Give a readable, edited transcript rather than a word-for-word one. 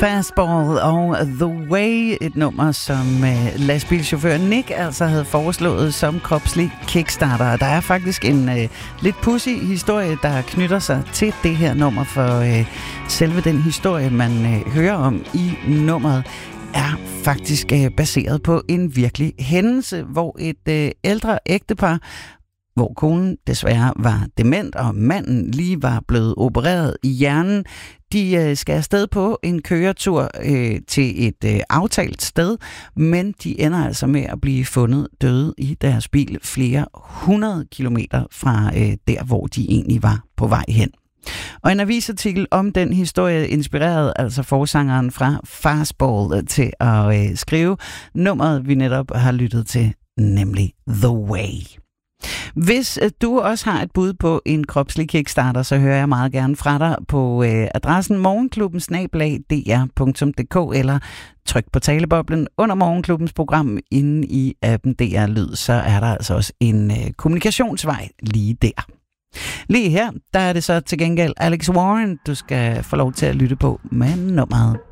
Fastball og The Way, et nummer, som lastbilchauffør Nick altså havde foreslået som kropslig kickstarter. Der er faktisk en lidt pudsy historie, der knytter sig til det her nummer, for selve den historie, man hører om i nummeret, er faktisk baseret på en virkelig hændelse, hvor et ældre ægtepar, hvor konen desværre var dement, og manden lige var blevet opereret i hjernen. De skal afsted på en køretur til et aftalt sted, men de ender altså med at blive fundet døde i deres bil flere 100 kilometer fra der, hvor de egentlig var på vej hen. Og en avisartikel om den historie inspirerede altså forsangeren fra Fastball til at skrive nummeret, vi netop har lyttet til, nemlig The Way. Hvis du også har et bud på en kropslig kickstarter, så hører jeg meget gerne fra dig på adressen morgenklubben@dr.dk eller tryk på taleboblen under Morgenklubbens program inde i appen DR Lyd, så er der altså også en kommunikationsvej lige der. Lige her, der er det så til gengæld Alex Warren, du skal få lov til at lytte på med nummeret